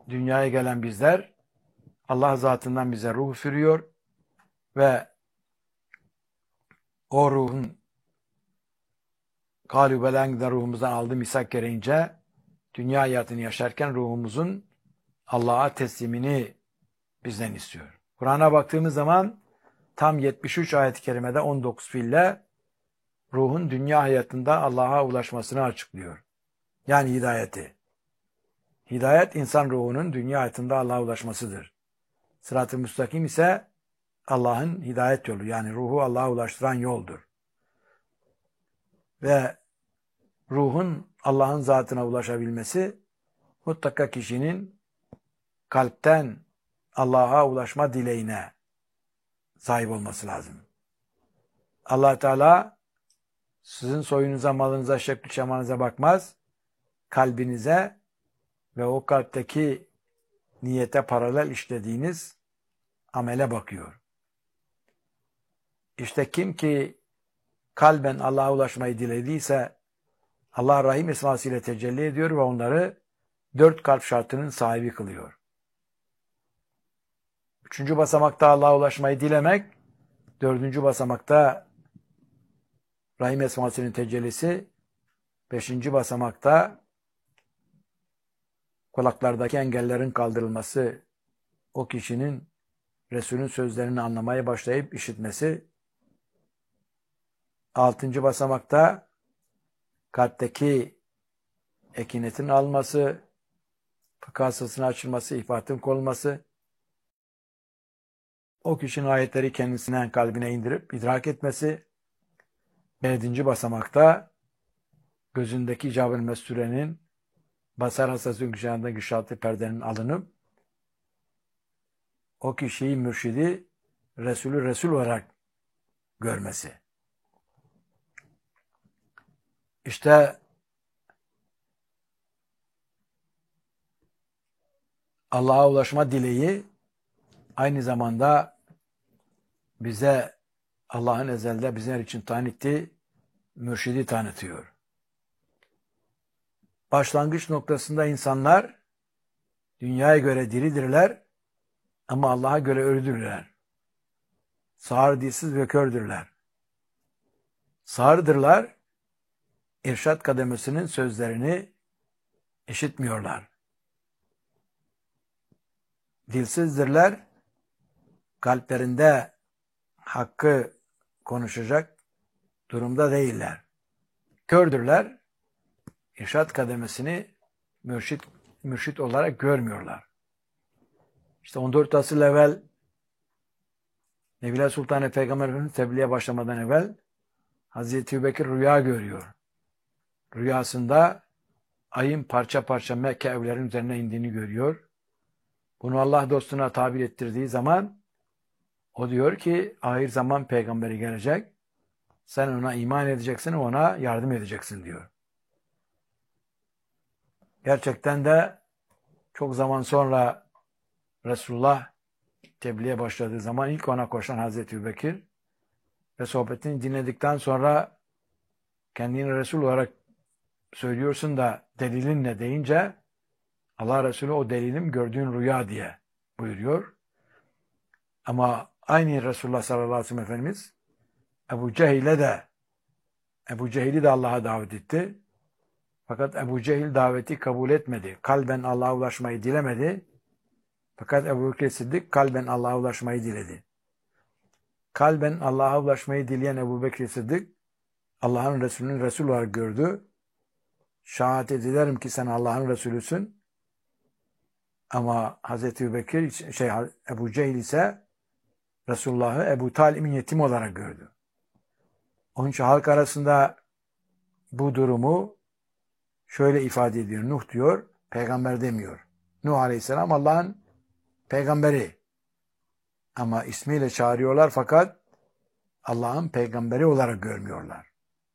dünyaya gelen bizler, Allah zatından bize ruh üfürüyor ve o ruhun kalübelengide ruhumuzdan aldığı misak gereğince dünya hayatını yaşarken ruhumuzun Allah'a teslimini bizden istiyor. Kur'an'a baktığımız zaman tam 73 ayet-i kerimede 19 fiille ruhun dünya hayatında Allah'a ulaşmasını açıklıyor. Yani hidayeti. Hidayet insan ruhunun dünya hayatında Allah'a ulaşmasıdır. Sırat-ı müstakim ise Allah'ın hidayet yolu, yani ruhu Allah'a ulaştıran yoldur. Ve ruhun Allah'ın zatına ulaşabilmesi mutlaka kişinin kalpten Allah'a ulaşma dileğine sahip olması lazım. Allah Teala sizin soyunuza, malınıza, şekli şemalinize bakmaz. Kalbinize ve o kalpteki niyete paralel işlediğiniz amele bakıyor. İşte kim ki kalben Allah'a ulaşmayı dilediyse Allah Rahim esmasıyla tecelli ediyor ve onları 4 kalp şartının sahibi kılıyor. 3. basamakta Allah'a ulaşmayı dilemek, 4. basamakta Rahim esmasının tecellisi, 5. basamakta kulaklardaki engellerin kaldırılması, o kişinin Resul'ün sözlerini anlamaya başlayıp işitmesi, 6. basamakta kalpteki ekinetin alması, fıkahsızın açılması, ihfatın konulması, o kişinin ayetleri kendisinden kalbine indirip idrak etmesi, 7. basamakta gözündeki icab-ı mesturenin basar hassası yükselende güçaltı perdenin alınıp o kişiyi mürşidi Resulü Resul olarak görmesi. İşte Allah'a ulaşma dileği aynı zamanda bize Allah'ın ezelde bizler için tayin ettiği mürşidi tanıtıyor. Başlangıç noktasında insanlar dünyaya göre diridirler ama Allah'a göre ölüdürler. Sağır, dilsiz ve kördürler. Sağırdırlar, irşad kademesinin sözlerini işitmiyorlar. Dilsizdirler, kalplerinde hakkı konuşacak durumda değiller. Kördürler, irşad kademesini mürşit olarak görmüyorlar. İşte 14 asır evvel Nebiler Sultanı Peygamber Efendimiz tebliğe başlamadan evvel Hazreti Ebubekir rüya görüyor. Rüyasında ayın parça parça Mekke evlerin üzerine indiğini görüyor. Bunu Allah dostuna tabir ettirdiği zaman o diyor ki ahir zaman peygamberi gelecek. Sen ona iman edeceksin, ona yardım edeceksin diyor. Gerçekten de çok zaman sonra Resulullah tebliğe başladığı zaman ilk ona koşan Hazreti Ebubekir ve sohbetini dinledikten sonra kendini Resul olarak söylüyorsun da delilin ne deyince Allah Resulü o delilim gördüğün rüya diye buyuruyor. Ama aynı Resulullah sallallahu aleyhi ve sellem Efendimiz Ebu Cehil'i de Allah'a davet etti. Fakat Ebu Cehil daveti kabul etmedi. Kalben Allah'a ulaşmayı dilemedi. Fakat Ebu Bekir Sıddık kalben Allah'a ulaşmayı diledi. Kalben Allah'a ulaşmayı dileyen Ebu Bekir Sıddık Allah'ın Resulü'nün Resul olarak gördü. Şehadet ederim ki sen Allah'ın Resulüsün. Ama Hazreti Ebu Cehil ise Resulullah'ı Ebu Talib'in yetimi olarak gördü. Onun için halk arasında bu durumu şöyle ifade ediyor. Nuh diyor, peygamber demiyor. Nuh Aleyhisselam Allah'ın peygamberi. Ama ismiyle çağırıyorlar fakat Allah'ın peygamberi olarak görmüyorlar.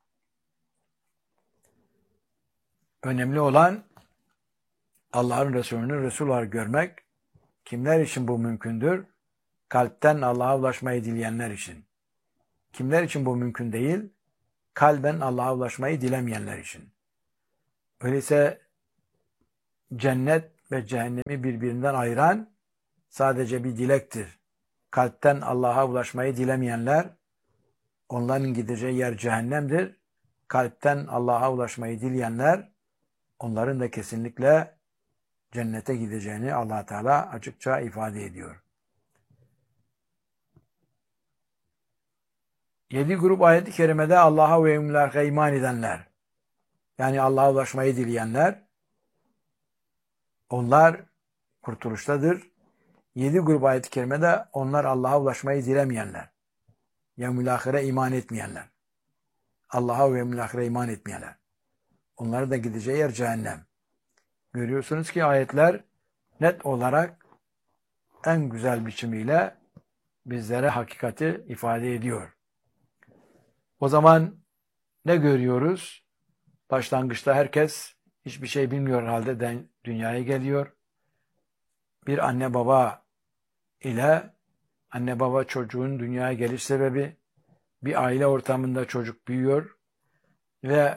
Önemli olan Allah'ın Resulü'nü Resul olarak görmek. Kimler için bu mümkündür? Kalpten Allah'a ulaşmayı dileyenler için. Kimler için bu mümkün değil? Kalben Allah'a ulaşmayı dilemeyenler için. Öyleyse cennet ve cehennemi birbirinden ayıran sadece bir dilektir. Kalpten Allah'a ulaşmayı dilemeyenler, onların gideceği yer cehennemdir. Kalpten Allah'a ulaşmayı dileyenler, onların da kesinlikle cennete gideceğini Allah Teala açıkça ifade ediyor. 7 grup ayet-i kerimede Allah'a ve yevmil ahirete iman edenler, yani Allah'a ulaşmayı dileyenler, onlar kurtuluştadır. 7 grup ayet-i kerimede onlar Allah'a ulaşmayı dilemeyenler, yevmil ahire iman etmeyenler, Allah'a ve yevmil ahire iman etmeyenler. Onların da gideceği yer cehennem. Görüyorsunuz ki ayetler net olarak en güzel biçimiyle bizlere hakikati ifade ediyor. O zaman ne görüyoruz? Başlangıçta herkes hiçbir şey bilmiyor halde dünyaya geliyor. Bir anne baba ile anne baba çocuğun dünyaya geliş sebebi, bir aile ortamında çocuk büyüyor ve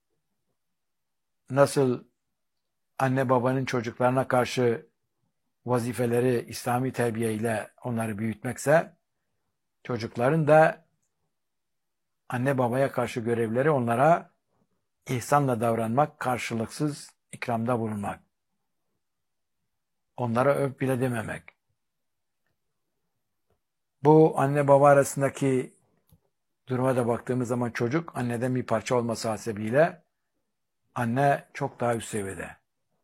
nasıl anne babanın çocuklarına karşı vazifeleri İslami terbiye ile onları büyütmekse, çocukların da anne babaya karşı görevleri onlara ihsanla davranmak, karşılıksız ikramda bulunmak. Onlara öp bile dememek. Bu anne baba arasındaki duruma da baktığımız zaman çocuk anneden bir parça olması hasebiyle anne çok daha üst seviyede.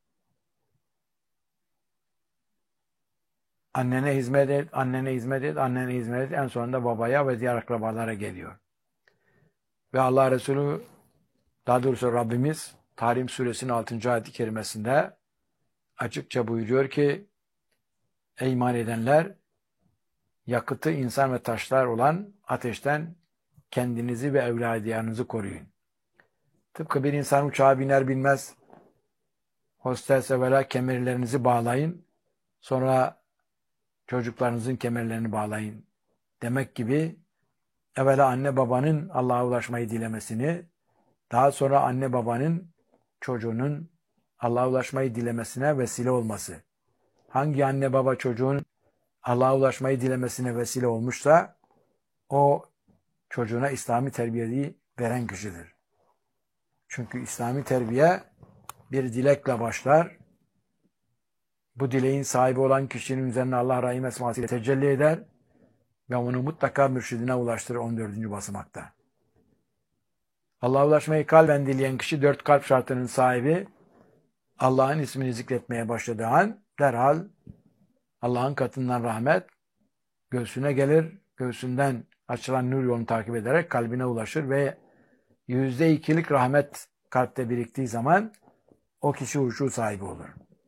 Annene hizmet et, annene hizmet et, annene hizmet et. En sonunda babaya ve diğer akrabalara geliyor. Ve Allah Resulü, daha doğrusu Rabbimiz Tahrim Suresinin 6. ayet-i kerimesinde açıkça buyuruyor ki, ey iman edenler, yakıtı insan ve taşlar olan ateşten kendinizi ve evladiyarınızı koruyun. Tıpkı bir insan uçağa biner binmez, hostes evvela kemerlerinizi bağlayın, sonra çocuklarınızın kemerlerini bağlayın demek gibi, evvela anne babanın Allah'a ulaşmayı dilemesini, daha sonra anne babanın çocuğunun Allah'a ulaşmayı dilemesine vesile olması. Hangi anne baba çocuğun Allah'a ulaşmayı dilemesine vesile olmuşsa, o çocuğuna İslami terbiyeyi veren kişidir. Çünkü İslami terbiye bir dilekle başlar. Bu dileğin sahibi olan kişinin üzerine Allah Rahim esmasıyla tecelli eder ve onu mutlaka mürşidine ulaştırır 14. basamakta. Allah'a ulaşmayı kalben dileyen kişi 4 kalp şartının sahibi, Allah'ın ismini zikretmeye başladığı an derhal Allah'ın katından rahmet göğsüne gelir, göğsünden açılan nur yolunu takip ederek kalbine ulaşır ve %2'lik rahmet kalpte biriktiği zaman o kişi huşu sahibi olur.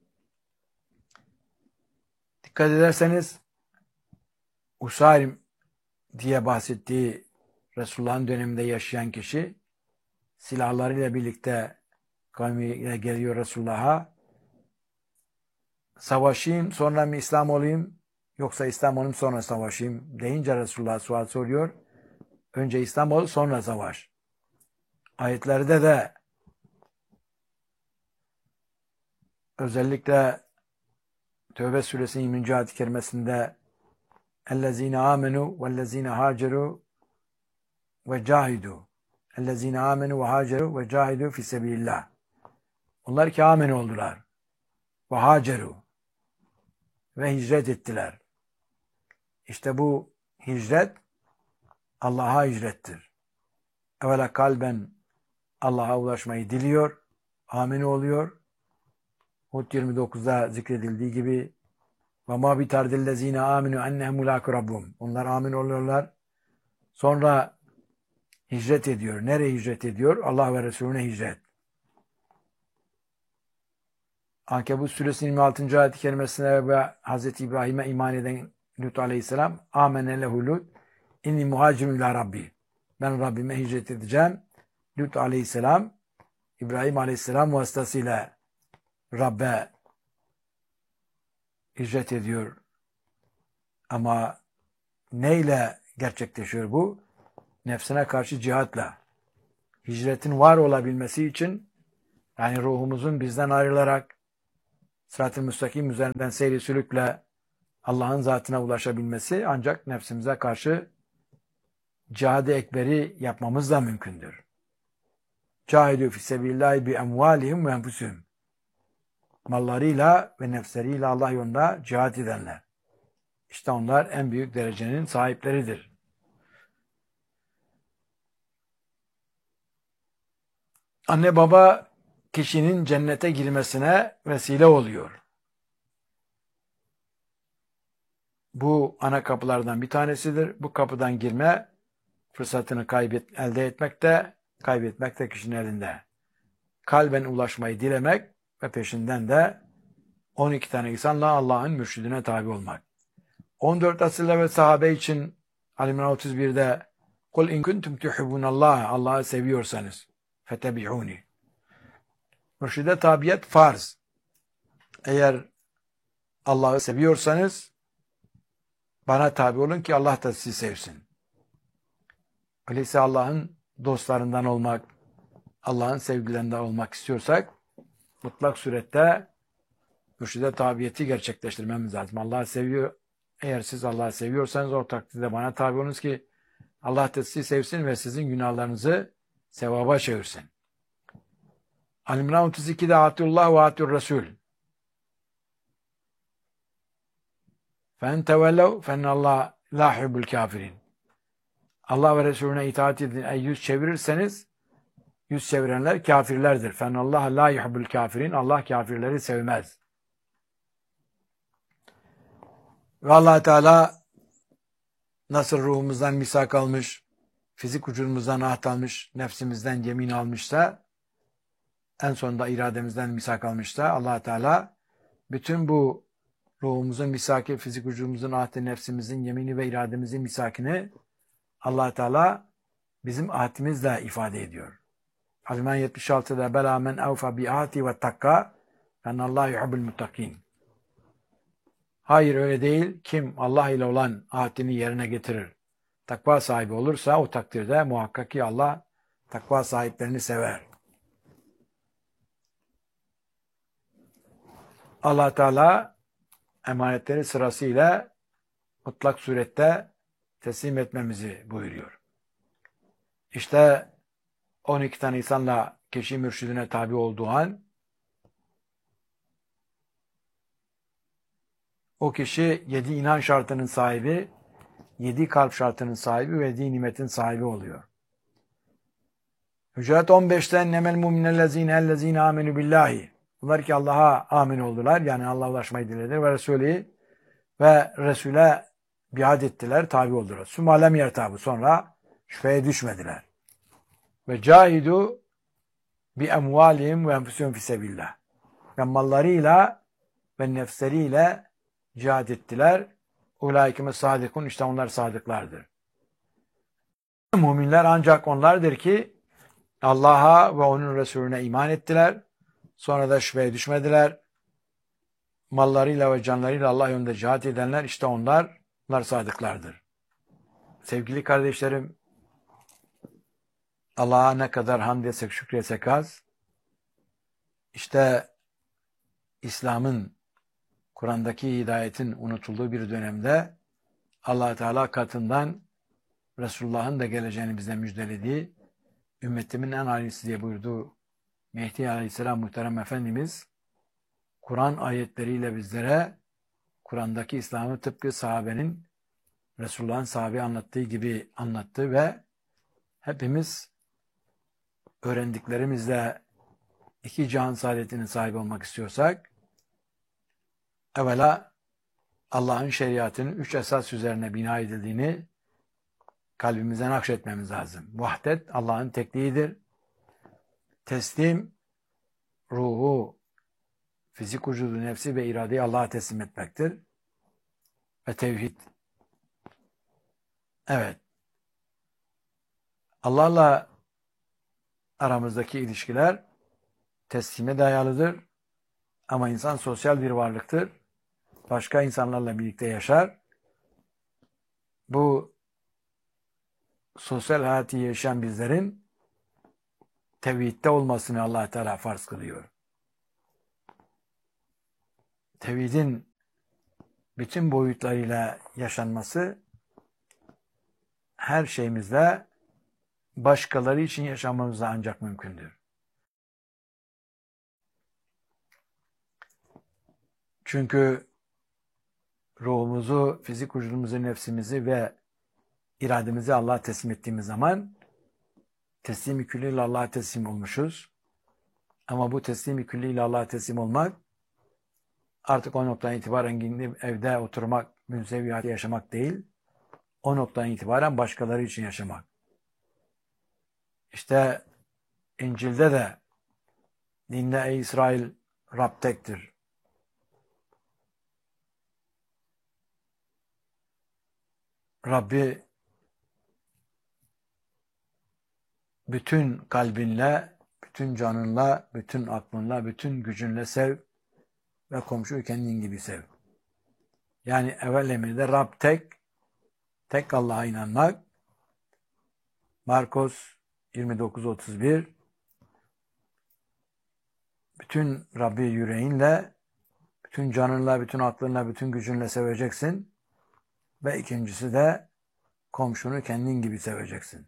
Dikkat ederseniz Usayrim diye bahsettiği Resulullah'ın döneminde yaşayan kişi silahlarıyla birlikte kavmiyle geliyor Resulullah'a. Savaşayım sonra mı İslam olayım yoksa İslam olayım sonra savaşayım deyince Resulullah sual soruyor. Önce İslam ol sonra savaş. Ayetlerde de özellikle Tevbe suresinin 20. ayet-i kerimesinde اَلَّذ۪ينَ آمَنُوا وَالَّذ۪ينَ هَاجَرُوا وَجَاهِدُوا اَلَّذ۪ينَ آمَنُوا وَهَاجَرُوا وَجَاهِدُوا فِي سَب۪يلِ اللّٰهِ. Onlar ki amen oldular. وَهَاجَرُوا ve hicret ettiler. İşte bu hicret Allah'a hicrettir. Evvela kalben Allah'a ulaşmayı diliyor, amin oluyor. Hud 29'da zikredildiği gibi وَمَا بِتَرْدِ الَّذ۪ينَ آمِنُوا اَنَّهُمْ مُلَاقُ رَبُّهُمْ. Onlar amin oluyorlar. Sonra hicret ediyor. Nereye hicret ediyor? Allah ve Resulüne hicret. Ankebut suresinin 26. ayet-i kerimesine ve Hz. İbrahim'e iman eden Lut aleyhisselam amene lehu Lut inni muhacirun ila Rabbi. Ben Rabbime hicret edeceğim. Lut aleyhisselam İbrahim aleyhisselam vasıtasıyla Rabbe hicret ediyor. Ama neyle gerçekleşiyor bu? Nefsine karşı cihatla. Hicretin var olabilmesi için, yani ruhumuzun bizden ayrılarak sırat-ı müstakim üzerinden seyri sülükle Allah'ın zatına ulaşabilmesi ancak nefsimize karşı cihad-ı ekberi yapmamızla mümkündür. Cahidü fissebillahi bi emvalihim ve enfusihim. Mallarıyla ve nefsleriyle Allah yolunda cihad edenler. İşte onlar en büyük derecenin sahipleridir. Anne baba kişinin cennete girmesine vesile oluyor. Bu ana kapılardan bir tanesidir. Bu kapıdan girme fırsatını elde kaybetmek de kişinin elinde. Kalben ulaşmayı dilemek ve peşinden de 12 tane insanla Allah'ın mürşidine tabi olmak. 14 asırda ve sahabe için Ali İmran 31'de "Kul in kuntum tuhibbunallah" Allah'ı seviyorsanız fetebi'uni. Mürşide tabiyet farz. Eğer Allah'ı seviyorsanız bana tabi olun ki Allah da sizi sevsin. Öyleyse Allah'ın dostlarından olmak, Allah'ın sevgilerinden olmak istiyorsak mutlak surette mürşide tabiyeti gerçekleştirmemiz lazım. Allah'ı seviyor. Eğer siz Allah'ı seviyorsanız o takdirde bana tabi olunuz ki Allah da sizi sevsin ve sizin günahlarınızı sevaba çevirsin. Al-İmran 32'de Atullah ve Atur Resul. فَاَنْ تَوَلَّوْا فَاَنَّ اللّٰهَ لَا حُبُّ الْكَافِرِينَ. Allah ve Resulüne itaat edin. Yüz çevirirseniz yüz çevirenler kafirlerdir. فَاَنَّ اللّٰهَ لَا يُحُبُّ الْكَافِرِينَ. Allah kafirleri sevmez. Ve Allah Teala nasıl ruhumuzdan misak almış, fizik vücudumuzdan ahd almış, nefsimizden yemin almışsa, en sonunda irademizden misak almışsa Allah Teala bütün bu ruhumuzun misaki, fizik vücudumuzun ahdi, nefsimizin yemini ve irademizin misakini Allah Teala bizim ahdimizle ifade ediyor. Al-İmran 76'da "Bela men evfa bi ahdi ve takka fenallahu yuhibbul muttakin." Hayır öyle değil. Kim Allah ile olan ahdini yerine getirir, takva sahibi olursa o takdirde muhakkak ki Allah takva sahiplerini sever. Allah Teala emanetleri sırasıyla mutlak surette teslim etmemizi buyuruyor. İşte 12 tane insanla kişi mürşidine tabi olduğu an o kişi 7 inan şartının sahibi, 7 kalp şartının sahibi ve 7 nimetin sahibi oluyor. Hücurat 15'ten "Nemel mu'minellezine ellezine amenu billahi." Bunlar ki Allah'a amin oldular. Yani Allah'a ulaşmayı dilediler ve Resulü ve Resul'e biat ettiler, tabi oldular. Sümalem yertabu. Sonra şüpheye düşmediler. Ve cahidu bi emvalihim ve enfusihim fisebillah. Ve mallarıyla ve nefsleriyle cihad ettiler. Ulaikime sadikun. İşte onlar sadıklardır. Müminler ancak onlardır ki Allah'a ve onun Resulüne iman ettiler. Sonra da şüpheye düşmediler. Mallarıyla ve canlarıyla Allah yolunda cihad edenler işte onlar sadıklardır. Sevgili kardeşlerim, Allah'a ne kadar hamd etsek, şükretsek az. İşte İslam'ın, Kur'an'daki hidayetin unutulduğu bir dönemde Allah Teala katından Resulullah'ın da geleceğini bize müjdelediği, ümmetimin en halisi diye buyurduğu Mehdi Aleyhisselam muhterem Efendimiz Kur'an ayetleriyle bizlere Kur'an'daki İslam'ı tıpkı sahabenin, Resulullah'ın sahabe anlattığı gibi anlattı ve hepimiz öğrendiklerimizle 2 cihan saadetinin sahibi olmak istiyorsak evvela Allah'ın şeriatının 3 esas üzerine bina edildiğini kalbimize nakşetmemiz lazım. Vahdet Allah'ın tekliğidir. Teslim ruhu, fizik vücudu, nefsi ve iradeyi Allah'a teslim etmektir. Ve tevhid. Evet. Allah'la aramızdaki ilişkiler teslime dayalıdır. Ama insan sosyal bir varlıktır. Başka insanlarla birlikte yaşar. Bu sosyal hayatı yaşayan bizlerin tevhidde olmasını Allah Teala farz kılıyor. tevhidin bütün boyutlarıyla yaşanması her şeyimizde başkaları için yaşamamızda ancak mümkündür. Çünkü ruhumuzu, fizik vücudumuzu, nefsimizi ve irademizi Allah'a teslim ettiğimiz zaman teslim-i külliyle Allah'a teslim olmuşuz. Ama bu teslim-i külliyle Allah'a teslim olmak artık o noktadan itibaren gidip evde oturmak, münzevi hayatı yaşamak değil, o noktadan itibaren başkaları için yaşamak. İşte İncil'de de dinle ey İsrail Rab tektir. Rabbi bütün kalbinle, bütün canınla, bütün aklınla, bütün gücünle sev ve komşuyu kendin gibi sev. Yani evvel emirde Rab tek Allah'a inanmak. Markos 29-31 bütün Rabbi yüreğinle, bütün canınla, bütün aklınla, bütün gücünle seveceksin. Ve ikincisi de komşunu kendin gibi seveceksin.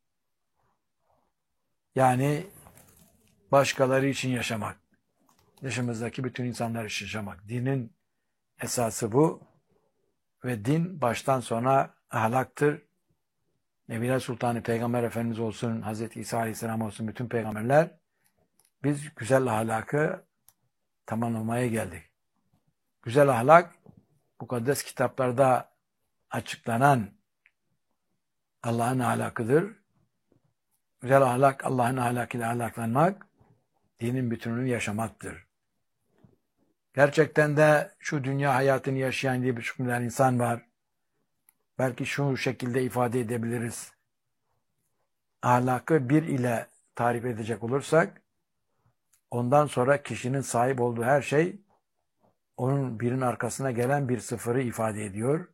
Yani başkaları için yaşamak. Dışımızdaki bütün insanlar için yaşamak. Dinin esası bu. Ve din baştan sona ahlaktır. Nebiler Sultanı Peygamber Efendimiz olsun, Hz. İsa Aleyhisselam olsun, bütün peygamberler biz güzel ahlakı tamamlamaya geldik. Güzel ahlak, mukaddes kitaplarda açıklanan Allah'ın ahlakıdır. Güzel ahlak, Allah'ın ahlakıyla ahlaklanmak, dinin bütününü yaşamaktır. Gerçekten de şu dünya hayatını yaşayan diye bir milyar insan var. Belki şu şekilde ifade edebiliriz. Ahlakı bir ile tarif edecek olursak, ondan sonra kişinin sahip olduğu her şey, onun birin arkasına gelen bir sıfırı ifade ediyor.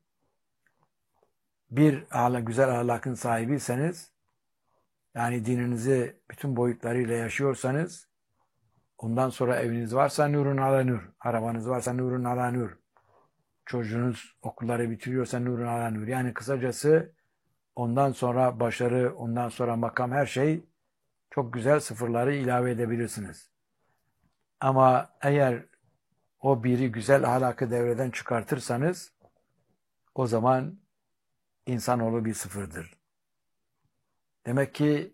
Bir güzel ahlakın sahibiyseniz, yani dininizi bütün boyutlarıyla yaşıyorsanız, ondan sonra eviniz varsa nurun ala nur, arabanız varsa nurun ala nur, çocuğunuz okulları bitiriyorsa nurun ala nur. Yani kısacası ondan sonra başarı, ondan sonra makam, her şey çok güzel sıfırları ilave edebilirsiniz. Ama eğer o biri güzel ahlakı devreden çıkartırsanız o zaman insanoğlu bir sıfırdır. Demek ki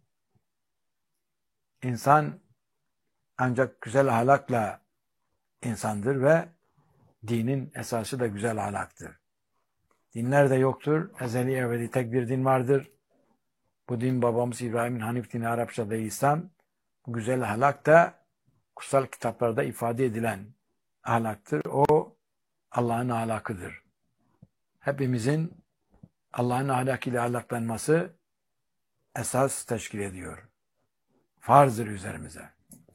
insan ancak güzel ahlakla insandır ve dinin esası da güzel ahlaktır. Dinler de yoktur. Ezeli evveli tek bir din vardır. Bu din babamız İbrahim'in Hanif dini, Arapçada İslam. Bu güzel ahlak da kutsal kitaplarda ifade edilen ahlaktır. O Allah'ın ahlakıdır. Hepimizin Allah'ın ahlakıyla ahlaklanması esas teşkil ediyor. Farzdır üzerimize.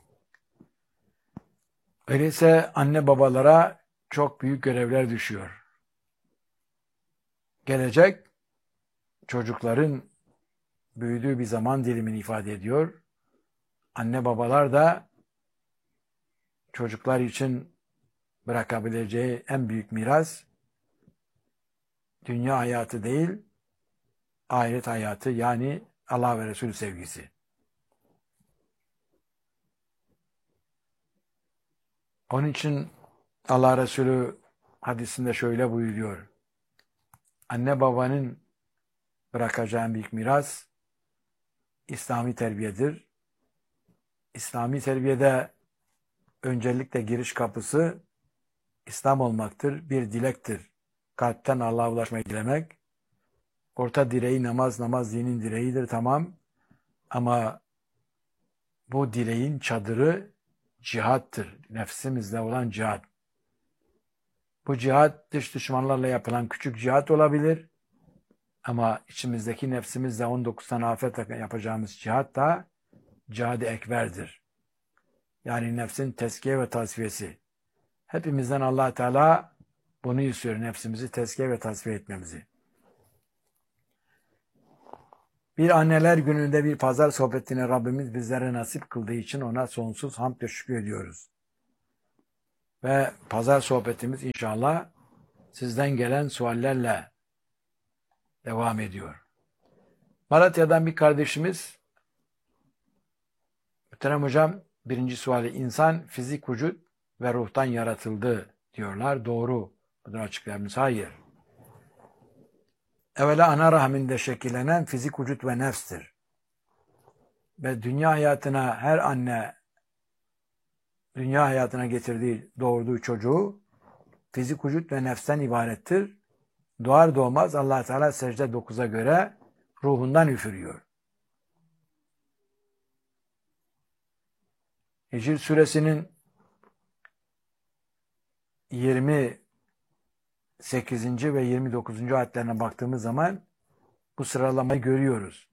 Öyleyse anne babalara çok büyük görevler düşüyor. Gelecek çocukların büyüdüğü bir zaman dilimini ifade ediyor. Anne babalar da çocuklar için bırakabileceği en büyük miras dünya hayatı değil, ahiret hayatı, yani Allah ve Resulü sevgisi. Onun için Allah Resulü hadisinde şöyle buyuruyor. Anne babanın bırakacağı büyük miras İslami terbiyedir. İslami terbiyede öncelikle giriş kapısı İslam olmaktır. Bir dilektir. Kalpten Allah'a ulaşmayı dilemek. Orta direği namaz, namaz dinin direğidir, tamam. Ama bu direğin çadırı cihattır. Nefsimizle olan cihat. Bu cihat dış düşmanlarla yapılan küçük cihat olabilir. Ama içimizdeki nefsimizle 19 tane afet yapacağımız cihat da cihad-ı ekberdir. Yani nefsin tezkiye ve tasfiyesi. Hepimizden Allah Teala bunu istiyor. Nefsimizi tezkiye ve tasfiye etmemizi. Bir anneler gününde bir pazar sohbetini Rabbimiz bizlere nasip kıldığı için ona sonsuz hamd ve şükür ediyoruz. Ve pazar sohbetimiz inşallah sizden gelen suallerle devam ediyor. Malatya'dan bir kardeşimiz, Muhterem hocam, birinci suali, insan fizik vücut ve ruhtan yaratıldı diyorlar. Doğru. Bunu açıklayabiliriz. Hayır. Evvela ana rahminde şekillenen fizik vücut ve nefstir. Ve dünya hayatına her anne dünya hayatına getirdiği, doğurduğu çocuğu fizik vücut ve nefsten ibarettir. Doğar doğmaz Allah Teala secde 9'a göre ruhundan üfürüyor. Hicr suresinin 28. ve 29. ayetlerine baktığımız zaman bu sıralamayı görüyoruz.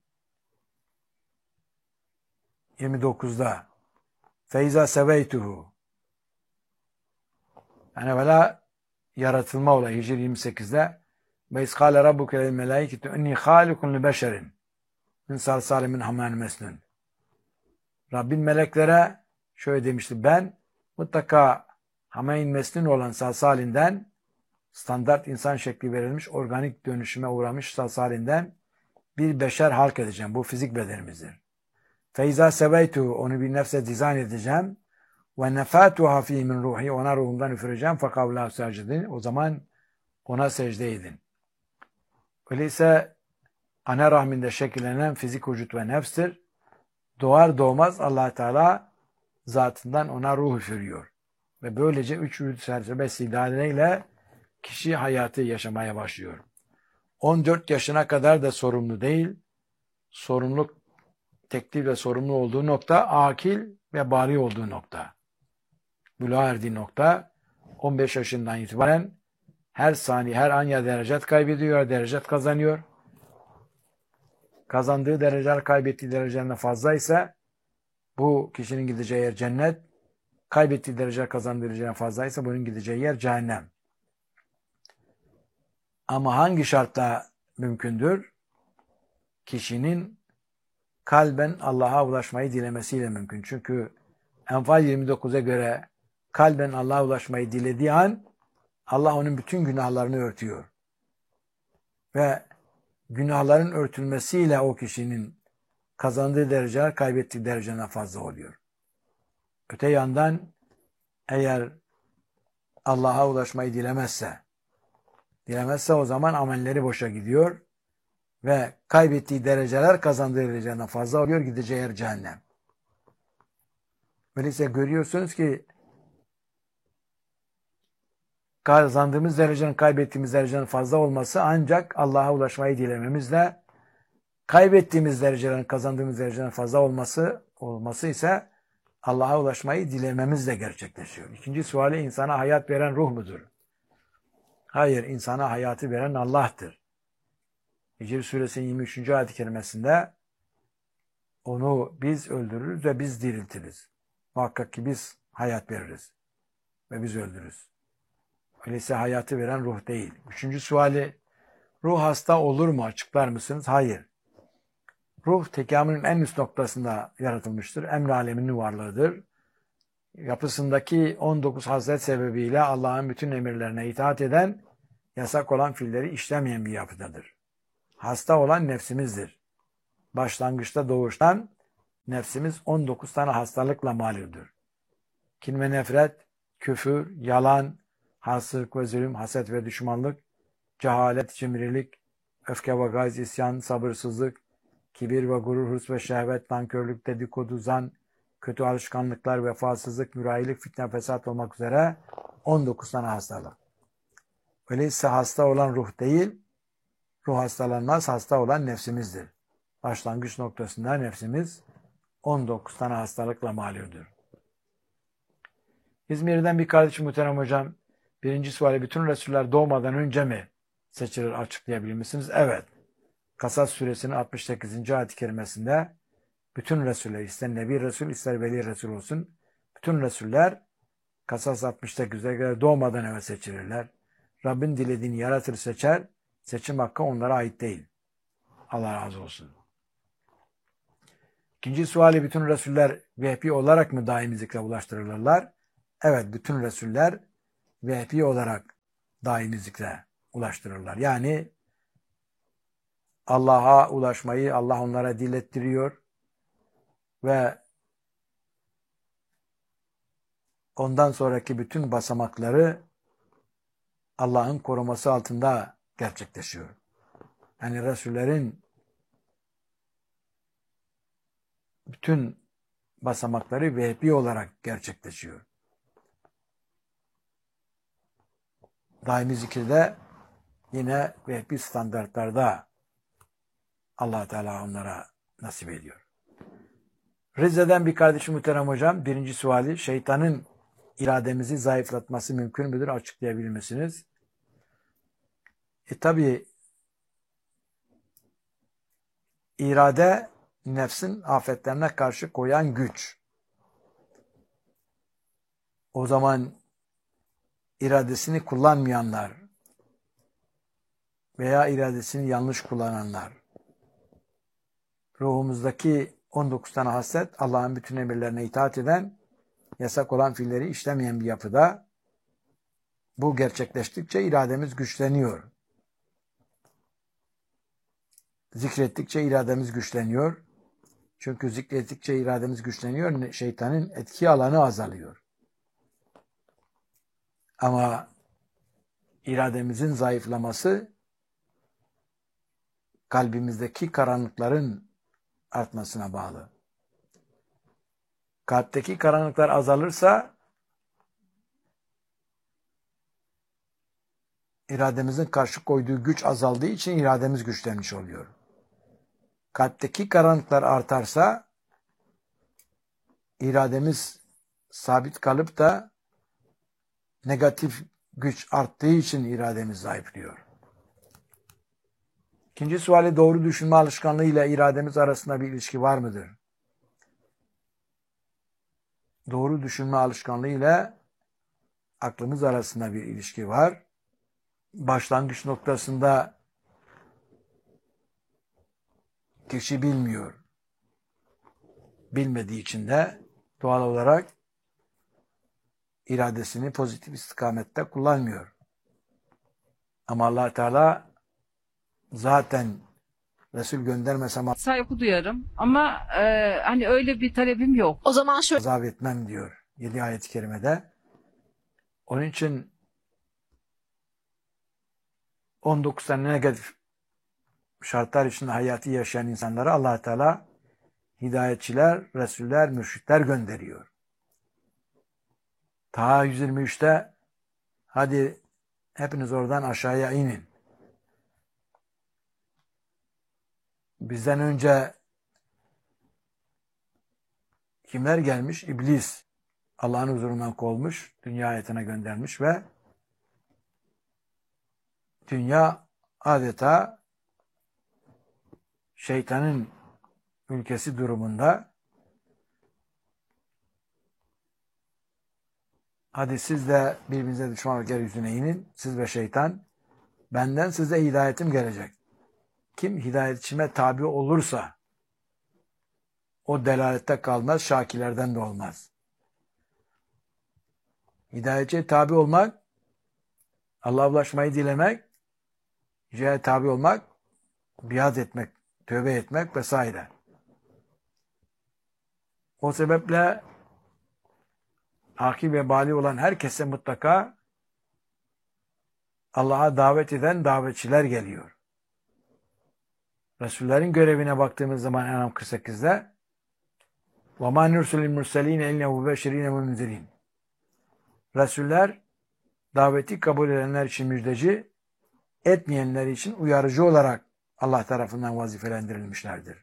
29'da Feyza seveytuhu, yani evvela yaratılma olayı. Hicr 28'de ve iskâle rabbuke lil melâiketu inni hâlikun li beşerin min salsâlim min hamâin mesnun. Rabbin meleklere şöyle demişti: ben mutlaka hamâin mesnun olan salsalinden, standart insan şekli verilmiş, organik dönüşüme uğramış salsalinden bir beşer halk edeceğim. Bu fizik bedenimizdir. Feyza seveytu, onu bir nefse dizayn edeceğim. Ve nefatuha fi min ruhi, ona ruhumdan üfüreceğim. Fakavla secdin, o zaman ona secde edin. Öyleyse ana rahminde şekillenen fizik vücut ve nefstir. Doğar doğmaz Allah Teala zatından ona ruh üfürüyor. Ve böylece 3 vücut çerçevesi idareyle kişi hayatı yaşamaya başlıyor. 14 yaşına kadar da sorumlu değil. Sorumluluk, teklif ve sorumlu olduğu nokta, akil ve bari olduğu nokta. Buluğa erdiği nokta, 15 yaşından itibaren her saniye, her an ya derecet kaybediyor ya derecet kazanıyor. Kazandığı dereceler kaybettiği dereceden fazlaysa bu kişinin gideceği yer cennet. Kaybettiği dereceler kazandığı dereceden fazlaysa bunun gideceği yer cehennem. Ama hangi şartla mümkündür? Kişinin kalben Allah'a ulaşmayı dilemesiyle mümkün. Çünkü Enfal 29'a göre kalben Allah'a ulaşmayı dilediği an Allah onun bütün günahlarını örtüyor. Ve günahların örtülmesiyle o kişinin kazandığı dereceler kaybettiği dereceden fazla oluyor. Öte yandan eğer Allah'a ulaşmayı dilemezse o zaman amelleri boşa gidiyor ve kaybettiği dereceler kazandığı dereceden fazla oluyor, gideceği yer cehennem. Öyleyse görüyorsunuz ki kazandığımız derecenin kaybettiğimiz derecenin fazla olması ancak Allah'a ulaşmayı dilememizle, kaybettiğimiz derecelerin kazandığımız derecelerin fazla olması ise Allah'a ulaşmayı dilememizle gerçekleşiyor. İkinci suali, insana hayat veren ruh mudur? Hayır, insana hayatı veren Allah'tır. Hicr suresinin 23. ayet-i kerimesinde onu biz öldürürüz ve biz diriltiriz. Muhakkak ki biz hayat veririz ve biz öldürürüz. Öyleyse hayatı veren ruh değil. Üçüncü suali, ruh hasta olur mu? Açıklar mısınız? Hayır. Ruh tekamülün en üst noktasında yaratılmıştır. Emr aleminin varlığıdır. Yapısındaki 19 haslet sebebiyle Allah'ın bütün emirlerine itaat eden, yasak olan fiilleri işlemeyen bir yapıdadır. Hasta olan nefsimizdir. Başlangıçta doğuştan nefsimiz 19 tane hastalıkla malüldür. Kin ve nefret, küfür, yalan, haksızlık ve zulüm, haset ve düşmanlık, cehalet, cimrilik, öfke ve gayz, isyan, sabırsızlık, kibir ve gurur, hırs ve şehvet, nankörlük, dedikodu, zan, kötü alışkanlıklar, vefasızlık, mürayilik, fitne, fesat olmak üzere 19 tane hastalık. Öyleyse hasta olan ruh değil, ruh hastalanmaz, hasta olan nefsimizdir. Başlangıç noktasında nefsimiz 19 tane hastalıkla malüldür. İzmir'den bir kardeşim, muhterem hocam, birinci suali, bütün Resuller doğmadan önce mi seçilir, açıklayabilir misiniz? Evet. Kasas suresinin 68. ayet-i kerimesinde bütün Resuller, ister Nebi Resul ister Veli Resul olsun, bütün Resuller Kasas 68'e göre doğmadan evvel seçilirler. Rabbin dilediğini yaratır, seçer. Seçim hakkı onlara ait değil. Allah razı olsun. İkinci suali, bütün Resuller vehbi olarak mı daimi zikre ulaştırılırlar? Evet, bütün Resuller vehbi olarak daimi zikre ulaştırırlar. Yani Allah'a ulaşmayı Allah onlara dilettiriyor ve ondan sonraki bütün basamakları Allah'ın koruması altında gerçekleşiyor. Yani Resullerin bütün basamakları vehbi olarak gerçekleşiyor. Daimi zikirde yine vehbi standartlarda Allah Teala onlara nasip ediyor. Rize'den bir kardeşim muhterem hocam, birinci suali, şeytanın irademizi zayıflatması mümkün müdür? Açıklayabilir misiniz? Tabi irade nefsin afetlerine karşı koyan güç. O zaman iradesini kullanmayanlar veya iradesini yanlış kullananlar, ruhumuzdaki 19 tane haslet Allah'ın bütün emirlerine itaat eden, yasak olan fiilleri işlemeyen bir yapıda, bu gerçekleştikçe irademiz güçleniyor. Zikrettikçe irademiz güçleniyor. Çünkü zikrettikçe irademiz güçleniyor, şeytanın etki alanı azalıyor. Ama irademizin zayıflaması kalbimizdeki karanlıkların artmasına bağlı. Kalpteki karanlıklar azalırsa irademizin karşı koyduğu güç azaldığı için irademiz güçlenmiş oluyor. Kalpteki karanlıklar artarsa irademiz sabit kalıp da negatif güç arttığı için irademiz zayıflıyor. İkinci suali, doğru düşünme alışkanlığı ile irademiz arasında bir ilişki var mıdır? Doğru düşünme alışkanlığı ile aklımız arasında bir ilişki var. Başlangıç noktasında kişi bilmiyor. Bilmediği için de doğal olarak iradesini pozitif istikamette kullanmıyor. Ama Allah Teala zaten Resul göndermesem Saygı duyarım ama hani öyle bir talebim yok. O zaman şöyle azap etmem diyor 7 ayet-i kerimede. Onun için 19 tane negatif şartlar içinde hayatı yaşayan insanlara Allah Teala hidayetçiler, Resuller, mürşitler gönderiyor. Ta 123'te hadi hepiniz oradan aşağıya inin. Bizden önce kimler gelmiş? İblis Allah'ın huzurundan kovmuş, dünya hayatına göndermiş ve dünya adeta şeytanın ülkesi durumunda. Hadi siz de birbirinize düşman olarak yeryüzüne inin. Siz ve şeytan. Benden size hidayetim gelecek. Kim hidayetçime tabi olursa o delalette kalmaz, şakilerden de olmaz. Hidayetçiye tabi olmak, Allah'a ulaşmayı dilemek, hidayete tabi olmak, biat etmek, tövbe etmek vesaire. O sebeple akil ve bali olan herkese mutlaka Allah'a davet eden davetçiler geliyor. Resullerin görevine baktığımız zaman En'am 48'de وَمَا نُرْسُلِ الْمُرْسَلِينَ اِلَّا مُبَشِّرِينَ وَمُنْذِرِينَ Resuller daveti kabul edenler için müjdeci, etmeyenler için uyarıcı olarak Allah tarafından vazifelendirilmişlerdir.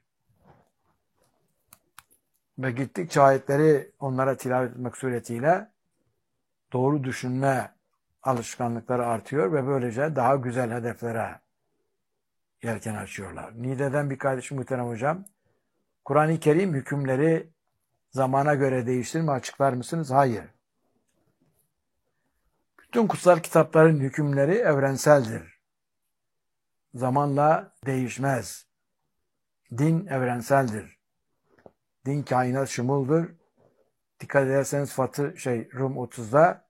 Ve gittikçe ayetleri onlara tilavet etmek suretiyle doğru düşünme alışkanlıkları artıyor ve böylece daha güzel hedeflere yelken açıyorlar. Niğde'den bir kardeşim muhterem hocam, Kur'an-ı Kerim hükümleri zamana göre değiştir mi, açıklar mısınız? Hayır. Bütün kutsal kitapların hükümleri evrenseldir. Zamanla değişmez. Din evrenseldir. Din kainat şumuldur. dikkat ederseniz Rum 30'da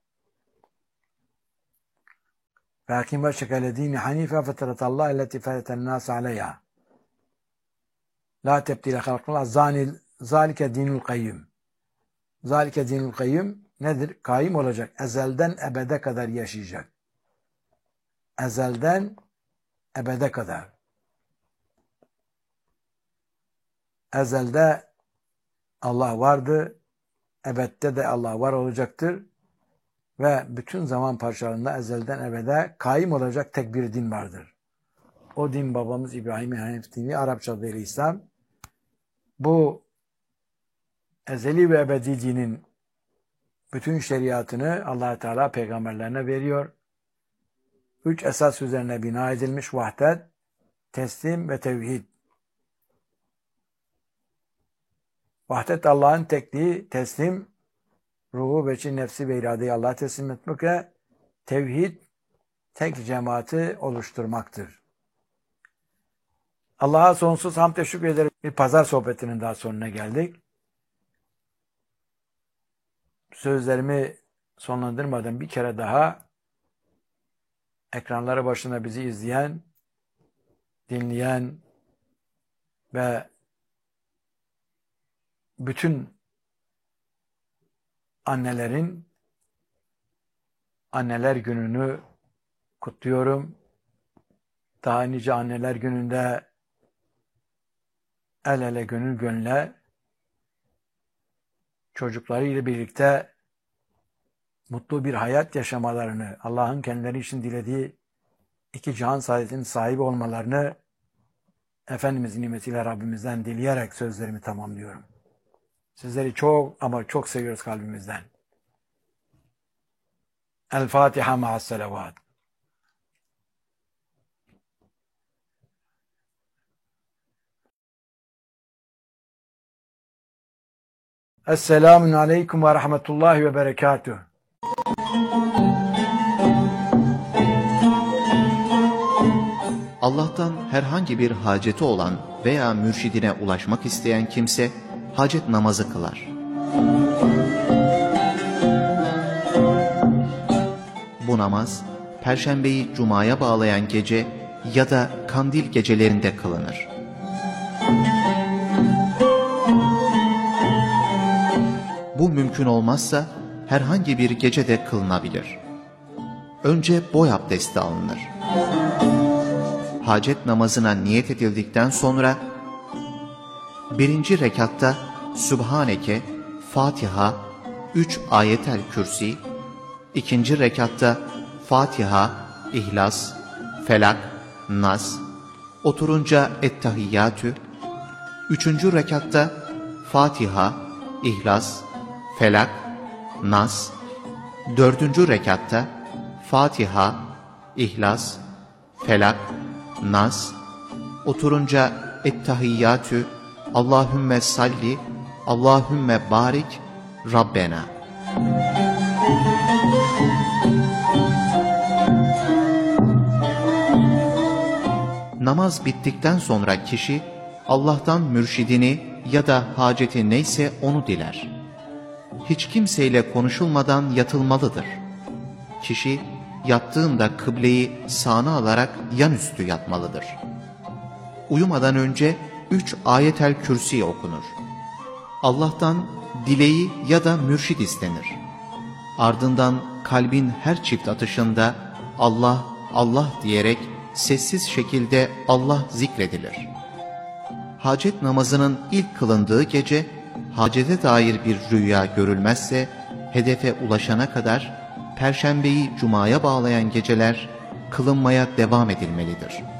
فَاَقِمْ وَجْهَكَ لِدِينِ حَنِيفًا فَطْرَةَ اللّٰهِ الَّتِي فَطَرَ النَّاسَ عَلَيْهَا لَا تَبْدِيلَ لِخَلْقِ اللّٰهِ ذَٰلِكَ دِينُ الْقَيِّمِ. Zalike dinul kayyum nedir? Kaim olacak. Ezelden ebede kadar yaşayacak. Ezelden ebede kadar. Ezelde Allah vardı. Ebedde de Allah var olacaktır. Ve bütün zaman parçalarında ezelden ebede kaim olacak tek bir din vardır. O din babamız İbrahim Hanif dini, Arapça adıyla İslam. Bu ezeli ve ebedi dinin bütün şeriatını Allah Teala peygamberlerine veriyor. 3 esas üzerine bina edilmiş: vahdet, teslim ve tevhid. Vahdet Allah'ın tekliği, teslim ruhu, beçin, nefsi ve iradeyi Allah'a teslim etmek ve tevhid tek cemaati oluşturmaktır. Allah'a sonsuz hamd ve şükrederek bir pazar sohbetinin daha sonuna geldik. Sözlerimi sonlandırmadan bir kere daha ekranları başında bizi izleyen, dinleyen ve bütün annelerin Anneler Günü'nü kutluyorum. Daha nice Anneler Günü'nde el ele gönül gönüle çocuklarıyla birlikte mutlu bir hayat yaşamalarını, Allah'ın kendileri için dilediği iki cihan saadetinin sahibi olmalarını Efendimizin nimetiyle Rabbimizden dileyerek sözlerimi tamamlıyorum. Sizleri çok ama çok seviyoruz kalbimizden. El Fatiha ma'as salavat. Esselamun aleyküm ve rahmetullahi ve berekatuhu. Allah'tan herhangi bir haceti olan veya mürşidine ulaşmak isteyen kimse hacet namazı kılar. Bu namaz, Perşembeyi Cuma'ya bağlayan gece ya da kandil gecelerinde kılınır. Bu mümkün olmazsa herhangi bir gecede kılınabilir. Önce boy abdesti alınır. Hacet namazına niyet edildikten sonra 1. rekatta Sübhaneke, Fatiha, 3 ayetel kürsi, 2. rekatta Fatiha, İhlas, Felak, Nas, oturunca Ettehiyyatü, 3. rekatta Fatiha, İhlas, Felak, Nas, 4. rekatta Fatiha, İhlas, Felak, Nas, oturunca Ettehiyyatü, Allahümme salli, Allahümme barik, Rabbena. Namaz bittikten sonra kişi Allah'tan mürşidini ya da haceti neyse onu diler. Hiç kimseyle konuşulmadan yatılmalıdır. Kişi yattığında kıbleyi sağına alarak yanüstü yatmalıdır. Uyumadan önce 3 ayetel kürsi okunur. Allah'tan dileği ya da mürşid istenir. Ardından kalbin her çift atışında Allah, Allah diyerek sessiz şekilde Allah zikredilir. Hacet namazının ilk kılındığı gece, hacete dair bir rüya görülmezse, hedefe ulaşana kadar Perşembeyi Cuma'ya bağlayan geceler kılınmaya devam edilmelidir.